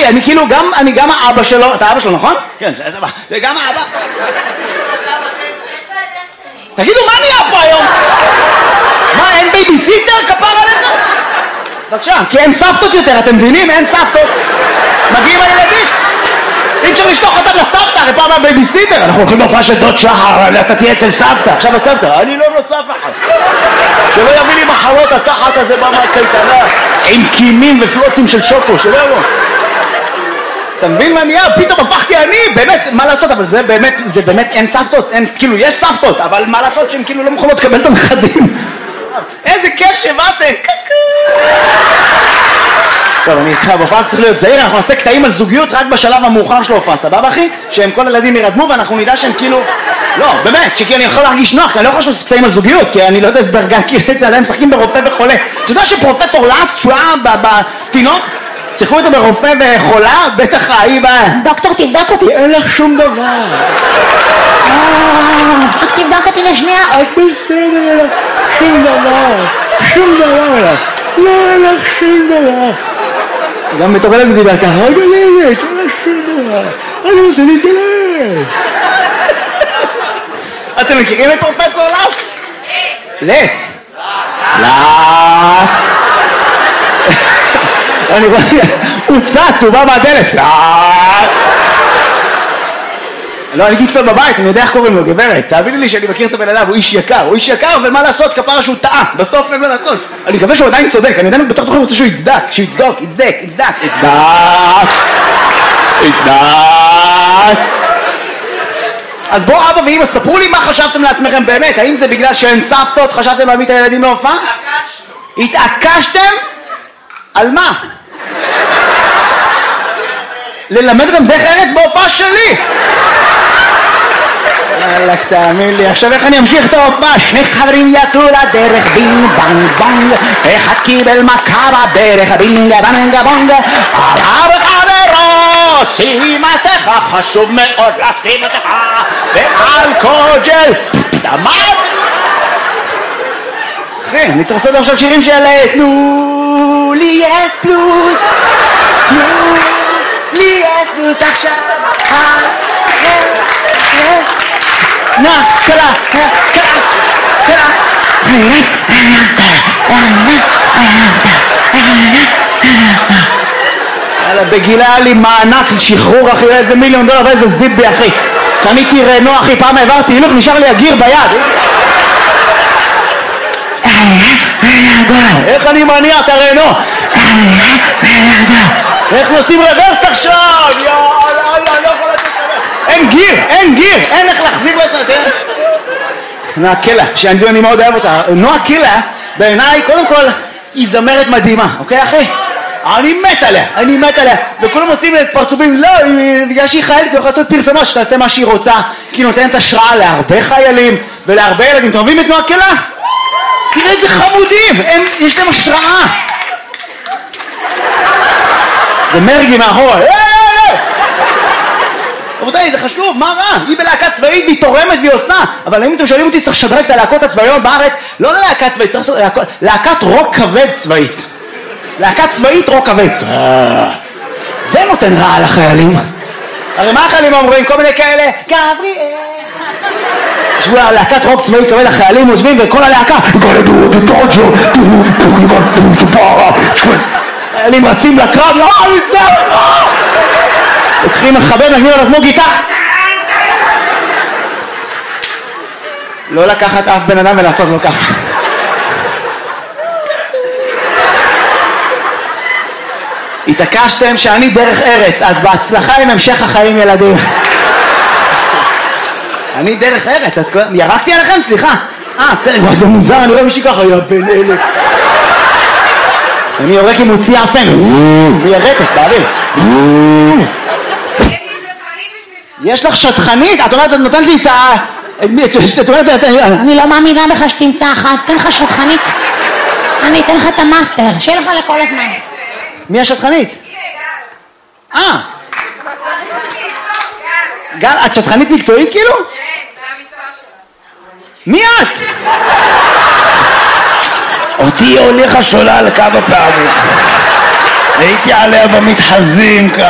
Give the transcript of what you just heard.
אחי, אני גם האבא שלו, אתה אבא שלו, נכון? כן, זה גם האבא. תגידו, מה נהיה פה היום? מה, אין בייביסיטר כפר עליך? בבקשה, כי אין סבתות יותר, אתם מבינים? אין סבתות. מגיעים הילדים. אי אפשר לשלוח אותם לסבתא, הרי פעם הבייביסיטר. אנחנו הולכים להופעה של דוד שחר, אתה תהיה אצל סבתא. עכשיו הסבתא, אני לא נוסף אחת. שלא יביא לי מחלות התחת הזה בא מהקייטנה, עם קימים ופלוסים של שוקו, שלא יבוא. אתה מבין מה נהיה? פתאום הפכתי אני, באמת, מה לעשות? אבל זה באמת אין סבתות, כאילו יש סבתות, אבל מה לעשות שהן כאילו לא מוכנות לקבל את הנכדים? איזה כיף שבאתם! טוב, אני איתך, בהופעה צריך להיות זהיר, אנחנו נעשה קטעים על זוגיות רק בשלב המאוחר של ההופעה, סבבה אחי? שהם כל הילדים ירדמו ואנחנו נדע שהם כאילו... לא, באמת, שכי אני יכול להרגיש נוח, כי אני לא יכול לעשות קטעים על זוגיות, כי אני לא יודע איזה דרגה, כי זה עדיין משחקים ברופא וחולה. אתה יודע שפרופסור לאסט, שהוא היה בתינוק, שיחקו איתו ברופא וחולה, בטח ההיא דוקטור תבדוק אותי, אין לך שום דבר. רק תבדוק אותי לשנייה. את בסדר, שום דבר, לא אין לך שום דבר. גם בתור ילד דיבר ככה, רגע ילד, אין לך שום דבר, אני רוצה להתגלש. אתם מכירים את פרופסור לס? לס. לס. הוא צץ, הוא בא מהדלת. לא, אני קיצור בבית, אני יודע איך קוראים לו, גברת. תאמיני לי שאני מכיר את הבן אדם, הוא איש יקר, ומה לעשות, כפרה שהוא טעה, בסוף אין מה לעשות. אני מקווה שהוא עדיין צודק, אני עדיין בתוך תוכן רוצה שהוא יצדק, יצדק. אז בואו אבא ואמא, ספרו לי מה חשבתם לעצמכם באמת, האם זה בגלל שאין סבתות, חשבתם להביא את הילדים להופעה? התעקשתם? על מה? ללמד גם דרך ארץ בהופעה שלי. אלק, תאמין לי, עכשיו איך אני אמשיך את ההופעה? שני חברים יצאו לדרך, בינג בנג בונג, אחד קיבל מכה בברך, בינג בנג בונג, עליו חברו, שים מסכה, חשוב מאוד לשים מסכה, ואלכוג'ל, דמם. אחי, אני צריך לעשות עכשיו שירים של תנו לי אס פלוס, תנו לי אס פלוס עכשיו, קלה. בגילה היה לי מענק שחרור אחי, איזה $1,000,000 ואיזה זיבי אחי, קניתי רנו אחי, פעם העברתי הילוך, נשאר לי הגיר ביד. איך אני מניע את הרנו? איך נוסעים רוורס עכשיו? יאללה, לא יכול לתת רברס. אין גיר, אין איך להחזיק לצאת. נועה קילה, שאני מאוד אוהב אותה. נועה קילה, בעיניי, קודם כל, היא זמרת מדהימה, אוקיי אחי? אני מת עליה, וכולם עושים פרצופים, לא, בגלל שהיא חיילת, היא יכולה לעשות פרסומה שתעשה מה שהיא רוצה, כי היא נותנת השראה להרבה חיילים ולהרבה ילדים. אתם אוהבים את נועה קילה? תראה איזה חמודים, יש להם השראה. זה מרגי מאחורה. רבותיי, זה חשוב, מה רע? היא בלהקה צבאית והיא תורמת והיא עושה, אבל אם אתם שואלים אותי, צריך לשדרג את הלהקות הצבאיות בארץ, לא ללהקה צבאית, צריך לעשות להקת רוק כבד צבאית. להקת צבאית רוק כבד. זה נותן רע לחיילים. הרי מה החיילים אומרים? כל מיני כאלה, גבריאל. ישבו להקת רוק צבאי כבד, החיילים עוזבים וכל הלהקה חיילים רצים לקרב, לוקחים מחבר, נגנים עליו כמו גיטה. לא לקחת אף בן אדם ולעשות לו ככה. התעקשתם שאני דרך ארץ, אז בהצלחה עם המשך החיים ילדים. אני דרך ארץ, ירקתי עליכם? סליחה. בסדר, זה מוזר, אני רואה מישהי ככה, יא בן אלה. אני יורק עם מוציא אפן, מיירטת, באוויר. יש לך שטחנית? את אומרת, את נותנת לי את ה... אני לא מאמינה בך שתמצא אחת, תן לך שטחנית. אני אתן לך את המאסטר, שיהיה לך לכל הזמן. מי השטחנית? גל, את שטחנית מקצועית כאילו? כן, זה המקצוע שלה. מי את? אותי הוליכה שולל כמה פעמים. הייתי עליה במתחזים